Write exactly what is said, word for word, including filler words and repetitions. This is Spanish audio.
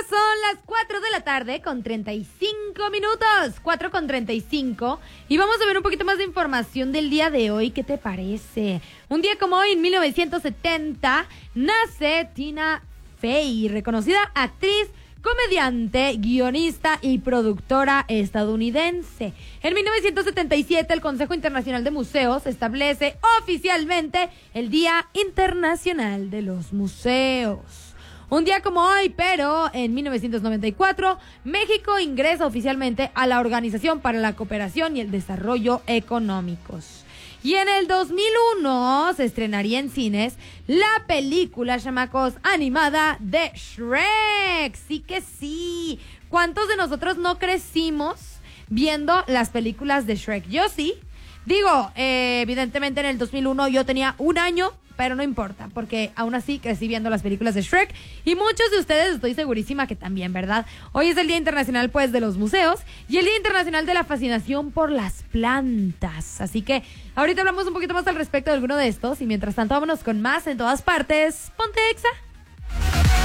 son las cuatro de la tarde con treinta y cinco minutos. cuatro con treinta y cinco. Y vamos a ver un poquito más de información del día de hoy. ¿Qué te parece? Un día como hoy, en mil novecientos setenta, nace Tina Fey, reconocida actriz, comediante, guionista y productora estadounidense. En mil novecientos setenta y siete, el Consejo Internacional de Museos establece oficialmente el Día Internacional de los Museos. Un día como hoy, pero en mil novecientos noventa y cuatro, México ingresa oficialmente a la Organización para la Cooperación y el Desarrollo Económicos. Y en el dos mil uno se estrenaría en cines la película, chamacos, animada de Shrek. Sí que sí. ¿Cuántos de nosotros no crecimos viendo las películas de Shrek? Yo sí. Digo, eh, evidentemente en el dos mil uno yo tenía un año, pero no importa, porque aún así crecí viendo las películas de Shrek y muchos de ustedes estoy segurísima que también, ¿verdad? Hoy es el Día Internacional, pues, de los museos y el Día Internacional de la Fascinación por las plantas. Así que ahorita hablamos un poquito más al respecto de alguno de estos y mientras tanto vámonos con más en todas partes. Ponte Exa.